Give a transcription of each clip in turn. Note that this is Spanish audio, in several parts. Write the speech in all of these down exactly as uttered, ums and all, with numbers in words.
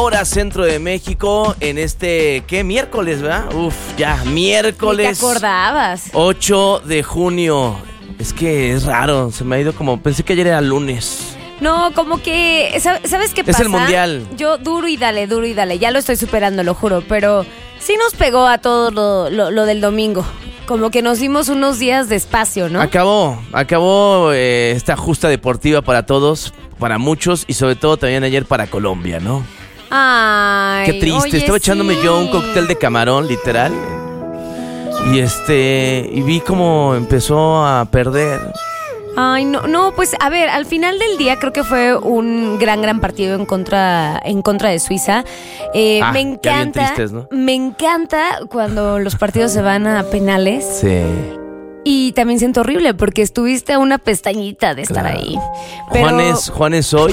hora centro de México en este, ¿qué? Miércoles, ¿verdad? Uf, ya, miércoles. ¿Te acordabas? ocho de junio. Es que es raro, se me ha ido como, pensé que ayer era lunes. No, como que, ¿sabes qué pasa? Es el mundial. Yo duro y dale, duro y dale, ya lo estoy superando, lo juro, pero sí nos pegó a todo lo, lo, lo del domingo. Como que nos dimos unos días de espacio, ¿no? Acabó, acabó eh, esta justa deportiva para todos, para muchos y sobre todo también ayer para Colombia, ¿no? Ay, qué triste, oye, estaba sí. echándome yo un cóctel de camarón, literal. Y este, y vi cómo empezó a perder. Ay, no, no, pues a ver, al final del día creo que fue un gran, gran partido en contra, en contra de Suiza. Eh, Ah, me ya bien encanta, tristes, ¿no? me encanta cuando los partidos se van a penales. Sí. Y también siento horrible porque estuviste a una pestañita de estar Claro. ahí. Pero, Juanes, Juanes hoy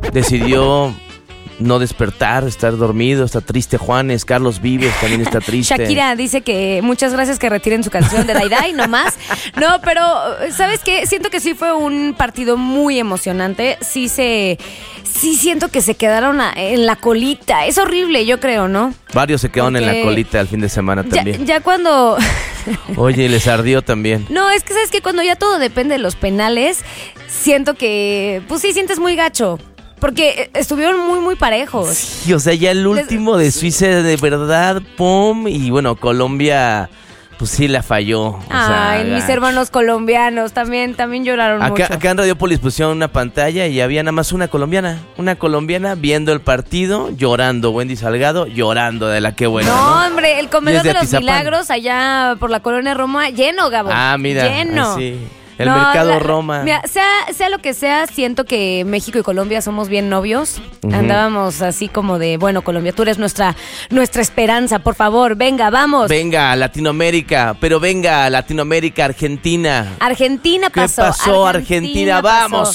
decidió no despertar, estar dormido, está triste Juanes, Carlos Vives también está triste. Shakira dice que muchas gracias que retiren su canción de Dai Dai, no más. No, pero ¿sabes qué? Siento que sí fue un partido muy emocionante. Sí se, sí siento que se quedaron a- en la colita. Es horrible, yo creo, ¿no? Varios se quedaron en Porque la colita el fin de semana Ya, también. ya cuando... Oye, y les ardió también. No, es que sabes que cuando ya todo depende de los penales, siento que, pues sí, sientes muy gacho. Porque estuvieron muy, muy parejos. Sí, o sea, ya el último de Suiza de verdad, pum, y bueno, Colombia, pues sí la falló. O sea, Ay, mis gacho. hermanos colombianos también, también lloraron Acá, mucho. acá en Radiopolis pusieron una pantalla y había nada más una colombiana. Una colombiana viendo el partido, llorando. Wendy Salgado llorando de la que buena, No, ¿no? hombre, el Y comedor es de de los Atizapán. Milagros allá por la colonia Roma, lleno, Gabo. Ah, mira. Lleno. ah, sí. El No, mercado la- Roma. Mira, sea, sea lo que sea, siento que México y Colombia somos bien novios. Ujú. Andábamos así como de, bueno, Colombia, tú eres nuestra, nuestra esperanza, por favor, venga, vamos. Venga, Latinoamérica, pero venga, Latinoamérica, Argentina. Argentina ¿Qué pasó. pasó, Argentina? pasó. ¡Vamos!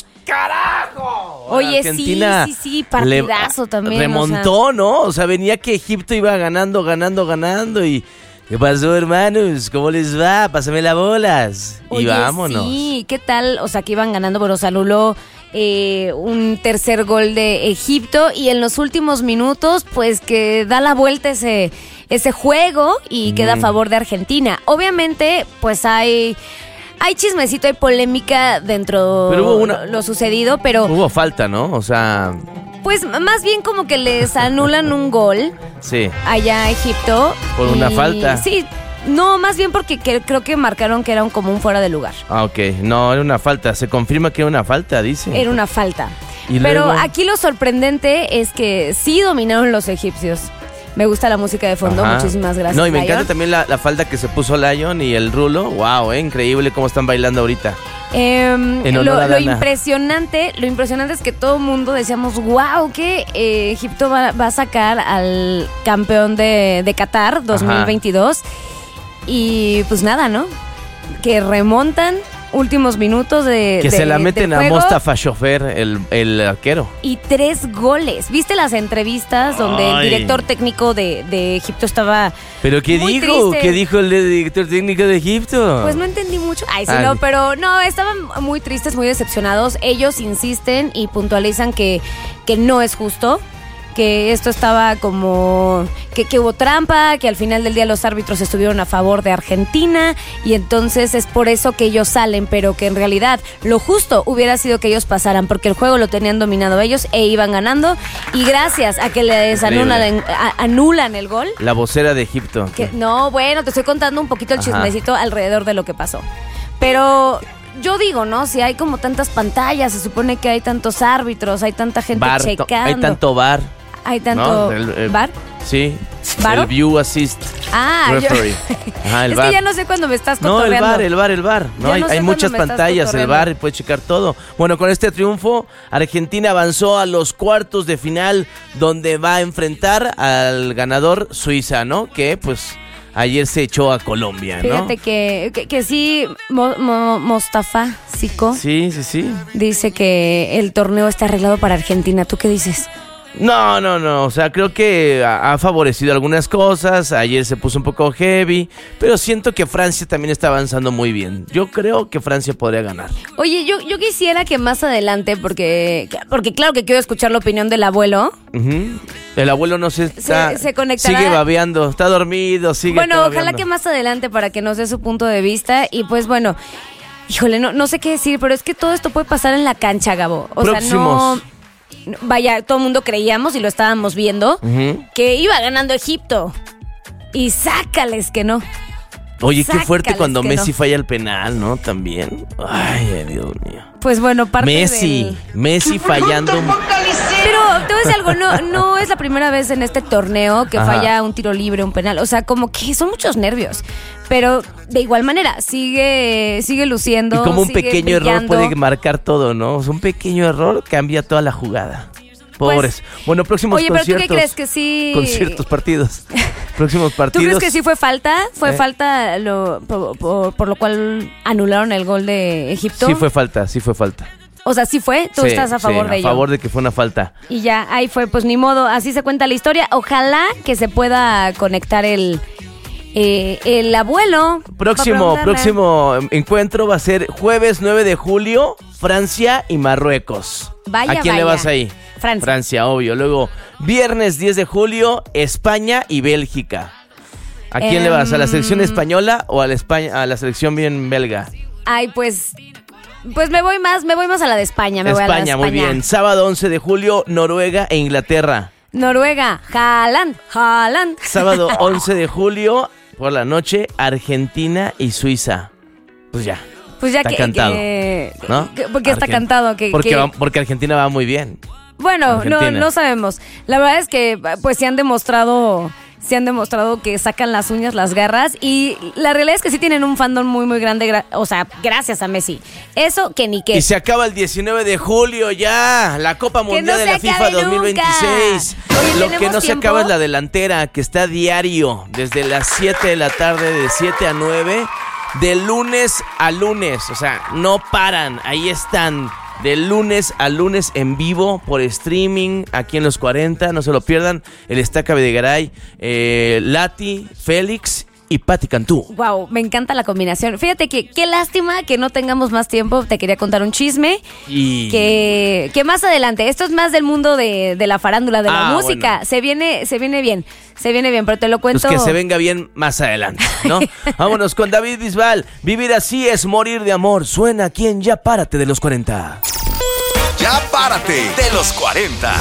¡Carajo! Oye, Argentina sí, sí, sí, partidazo le- también, Remontó, o sea. ¿no? O sea, venía que Egipto iba ganando, ganando, ganando y... ¿Qué pasó, hermanos? ¿Cómo les va? Pásame las bolas. Oye, y vámonos. Sí, ¿qué tal? O sea, que iban ganando, bueno, se anuló eh, un tercer gol de Egipto y en los últimos minutos, pues que da la vuelta ese, ese juego y queda a Mm. favor de Argentina. Obviamente, pues hay... Hay chismecito, hay polémica dentro Pero hubo una- lo, lo sucedido, pero Hubo falta, ¿no? O sea, pues más bien como que les anulan un gol sí. allá a Egipto. Por una falta. Sí, no, más bien porque que- creo que marcaron que era un como un fuera de lugar. Ah, ok. No, era una falta. Se confirma que era una falta, dice. Era una falta. Y Pero luego- aquí lo sorprendente es que sí dominaron los egipcios. Me gusta la música de fondo, Ajá. muchísimas gracias. No, y me Lion. encanta también la, la falda que se puso Lion y el rulo. Wow, eh, increíble cómo están bailando ahorita. Em, En honor lo, a lo Dana. impresionante, lo impresionante es que todo el mundo decíamos, wow, que eh, Egipto va, va a sacar al campeón de, de Qatar dos mil veintidós. Y pues nada, ¿no? Que remontan últimos minutos de Que de- se la meten del a juego. Mostafa Shofer, el, el arquero. Y tres goles. ¿Viste las entrevistas donde Ay. el director técnico de, de Egipto estaba... ¿Pero qué Muy dijo? triste. ¿Qué dijo el director técnico de Egipto? Pues no entendí mucho. Ay, sí, Ah. no, pero no, estaban muy tristes, muy decepcionados. Ellos insisten y puntualizan que, que no es justo, que esto estaba como... Que, que hubo trampa, que al final del día los árbitros estuvieron a favor de Argentina y entonces es por eso que ellos salen, pero que en realidad lo justo hubiera sido que ellos pasaran porque el juego lo tenían dominado ellos e iban ganando y gracias a que les anulan, a- anulan el gol. La vocera de Egipto. Que- no, bueno, te estoy contando un poquito el Ajá. chismecito alrededor de lo que pasó. Pero yo digo, ¿no? Si hay como tantas pantallas, se supone que hay tantos árbitros, hay tanta gente Bar, to- checando. hay tanto bar. Hay tanto ¿no? El- el- bar. Sí. ¿Varo? El View Assist Ah, yo- Referee. Ajá, el es bar. que ya no sé cuándo me estás No, el cotorreando. bar, el bar, el bar. No, Ya hay, no sé hay cuándo muchas me estás pantallas, el cotorreando. bar, puede checar todo. Bueno, con este triunfo, Argentina avanzó a los cuartos de final, donde va a enfrentar al ganador Suiza, ¿no? Que, pues, ayer se echó a Colombia, ¿no? Fíjate que, que, que sí, Mo- Mo- Mostafa Sico Sí, sí, sí. dice que el torneo está arreglado para Argentina. ¿Tú qué dices? No, no, no, o sea, creo que ha, ha favorecido algunas cosas, ayer se puso un poco heavy, pero siento que Francia también está avanzando muy bien. Yo creo que Francia podría ganar. Oye, yo, yo quisiera que más adelante, porque, porque claro que quiero escuchar la opinión del abuelo. Uh-huh. El abuelo no se está... Se, se conectará. Sigue babeando, está dormido, sigue Bueno, babeando. ojalá que más adelante para que nos dé su punto de vista y pues bueno... Híjole, no, no sé qué decir, pero es que todo esto puede pasar en la cancha, Gabo. O Próximos. sea, no... Vaya, todo el mundo creíamos y lo estábamos viendo, uh-huh, que iba ganando Egipto. Y sácales que no. Oye, sácales qué fuerte cuando Messi no. falla el penal, ¿no? También. Ay, Dios mío. Pues bueno, parte Messi, del... Messi fallando. Pero te voy a decir algo, no, no es la primera vez en este torneo que Ajá. falla un tiro libre, un penal. O sea, como que son muchos nervios. Pero de igual manera, sigue, sigue luciendo. Y como un sigue pequeño brillando. error puede marcar todo, ¿no? O sea, un pequeño error cambia toda la jugada. Pobres. Pues, bueno, próximos oye, conciertos. Oye, pero ¿tú qué crees que sí? Conciertos, partidos. Próximos partidos. ¿Tú crees que sí fue falta? ¿Fue eh. falta lo, por, por, por lo cual anularon el gol de Egipto? Sí fue falta, sí fue falta. O sea, ¿sí fue? ¿Tú sí, estás a favor sí, de ello? a favor de que fue una falta. Y ya, ahí fue, pues ni modo, así se cuenta la historia. Ojalá que se pueda conectar el... Eh, el abuelo. Próximo, próximo encuentro va a ser jueves nueve de julio, Francia y Marruecos. Vaya, ¿A quién vaya. le vas ahí? Francia. Francia, obvio. Luego, viernes diez de julio, España y Bélgica. ¿A quién um... le vas? ¿A la selección española o a la, España, a la selección bien belga? Ay, pues... Pues me voy más, me voy más a la de España. Me España, voy a la de España, muy bien. Sábado once de julio, Noruega e Inglaterra. Noruega, Haaland, Haaland. Sábado once de julio, por la noche, Argentina y Suiza. Pues ya. Pues ya está que, cantado, que, ¿no? que, porque está Argent- cantado que porque, que... Va, porque Argentina va muy bien. Bueno, no, no sabemos. La verdad es que pues se han demostrado, se han demostrado que sacan las uñas, las garras, y la realidad es que sí tienen un fandom muy muy grande, gra- o sea, gracias a Messi. Eso que ni qué. Y se acaba el diecinueve de julio ya, la Copa Mundial no de la FIFA dos mil veintiséis. Oye, Lo que no tiempo? se acaba es la delantera, que está diario, desde las siete de la tarde, de siete a nueve, de lunes a lunes. O sea, no paran, ahí están. De lunes a lunes en vivo por streaming aquí en los cuarenta, no se lo pierdan. El Estaca Videgaray, eh, Lati, Félix y Pati Cantú. Wow, me encanta la combinación. Fíjate que qué lástima que no tengamos más tiempo. Te quería contar un chisme y... que, que más adelante. Esto es más del mundo de, de la farándula, de la ah, música. Bueno. Se viene, se viene bien, se viene bien, pero te lo cuento. Pues que se venga bien más adelante, ¿no? Vámonos con David Bisbal. Vivir así es morir de amor. Suena aquí en Ya Párate de los cuarenta. Ya Párate de los cuarenta.